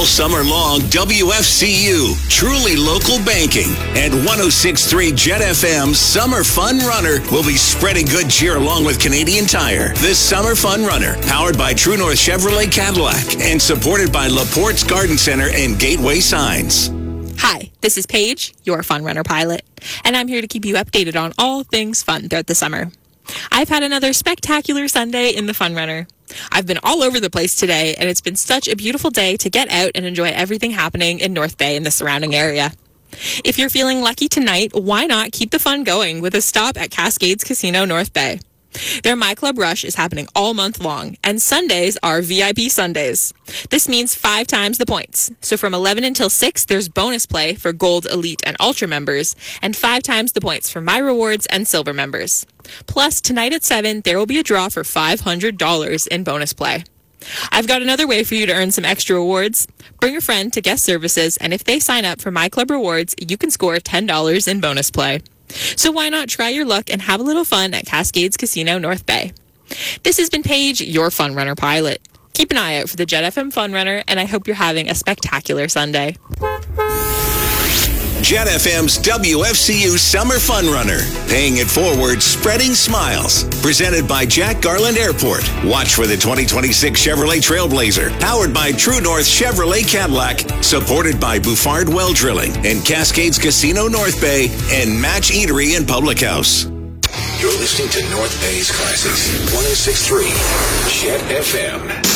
summer long, WFCU, truly local banking, and 106.3 Jet FM's Summer Fun Runner will be spreading good cheer along with Canadian Tire. This Summer Fun Runner, powered by True North Chevrolet Cadillac and supported by LaPorte's Garden Center and Gateway Signs. Hi, this is Paige, your Fun Runner pilot, and I'm here to keep you updated on all things fun throughout the summer. I've had another spectacular Sunday in the Fun Runner. I've been all over the place today, and it's been such a beautiful day to get out and enjoy everything happening in North Bay and the surrounding area. If you're feeling lucky tonight, why not keep the fun going with a stop at Cascades Casino North Bay? Their My Club Rush is happening all month long, and Sundays are VIP Sundays. This means 5 times the points. So from 11 until 6, there's bonus play for Gold, Elite, and Ultra members, and 5 times the points for My Rewards and Silver members. Plus, tonight at 7, there will be a draw for $500 in bonus play. I've got another way for you to earn some extra rewards. Bring a friend to guest services, and if they sign up for My Club Rewards, you can score $10 in bonus play. So why not try your luck and have a little fun at Cascades Casino North Bay? This has been Paige, your Fun Runner pilot. Keep an eye out for the Jet FM Fun Runner, and I hope you're having a spectacular Sunday. Jet FM's WFCU Summer Fun Runner, paying it forward, spreading smiles. Presented by Jack Garland Airport. Watch for the 2026 Chevrolet Trailblazer, powered by True North Chevrolet Cadillac, supported by Bouffard Well Drilling and Cascades Casino North Bay and Match Eatery and Public House. You're listening to North Bay's Classics, 106.3 Jet FM.